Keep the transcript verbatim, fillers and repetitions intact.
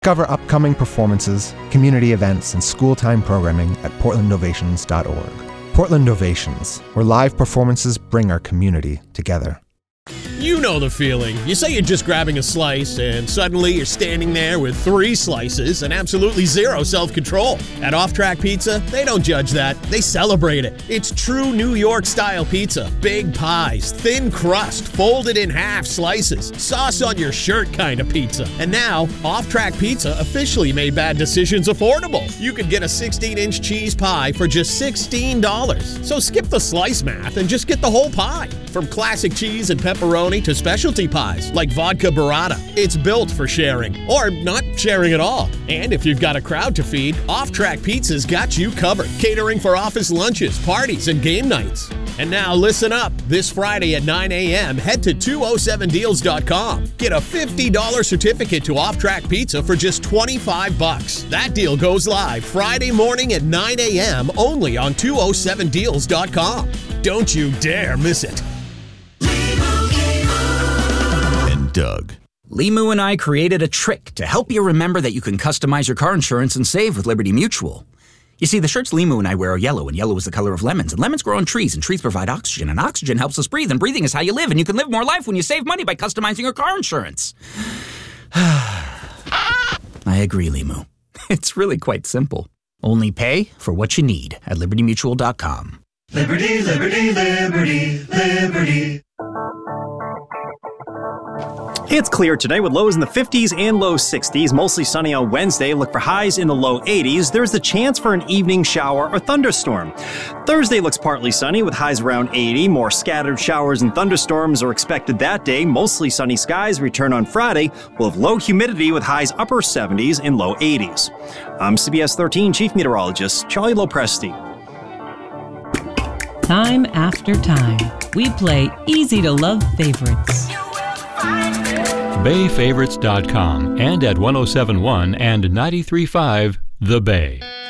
Discover upcoming performances, community events, and school time programming at portland ovations dot org. Portland Ovations, where live performances bring our community together. You know the feeling. You say you're just grabbing a slice, and suddenly you're standing there with three slices and absolutely zero self-control. At Off Track Pizza, they don't judge that. They celebrate it. It's true New York-style pizza. Big pies, thin crust, folded in half slices, sauce on your shirt kind of pizza. And now, Off Track Pizza officially made bad decisions affordable. You could get a sixteen-inch cheese pie for just sixteen dollars. So skip the slice math and just get the whole pie. From classic cheese and pepperoni to specialty pies like vodka burrata. It's built for sharing, or not sharing at all. And if you've got a crowd to feed, Off Track Pizza's got you covered, catering for office lunches, parties, and game nights. And now listen up. This Friday at nine a.m., head to two oh seven deals dot com. Get a fifty dollars certificate to Off Track Pizza for just twenty-five bucks. That deal goes live Friday morning at nine a.m. only on two oh seven deals dot com. Don't you dare miss it. Doug. Limu and I created a trick to help you remember that you can customize your car insurance and save with Liberty Mutual. You see, the shirts Limu and I wear are yellow, and yellow is the color of lemons, and lemons grow on trees, and trees provide oxygen, and oxygen helps us breathe, and breathing is how you live, and you can live more life when you save money by customizing your car insurance. I agree, Limu. It's really quite simple. Only pay for what you need at liberty mutual dot com. Liberty, liberty, liberty, liberty. It's clear today with lows in the fifties and low sixties. Mostly sunny on Wednesday. Look for highs in the low eighties. There's the chance for an evening shower or thunderstorm. Thursday looks partly sunny with highs around eighty. More scattered showers and thunderstorms are expected that day. Mostly sunny skies return on Friday. We'll have low humidity with highs upper seventies and low eighties. I'm C B S thirteen Chief Meteorologist Charlie Lopresti. Time after time, we play easy-to-love favorites. Bay Favorites dot com and at one oh seven point one and ninety-three point five The Bay.